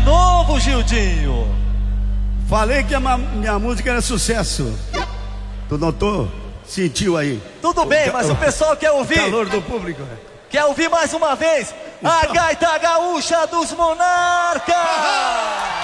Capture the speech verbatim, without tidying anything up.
novo, Gildinho. Falei que a ma- minha música era sucesso. Tu notou? Sentiu aí? Tudo bem, mas o pessoal quer ouvir. Calor do público. Quer ouvir mais uma vez? A gaita gaúcha dos Monarcas!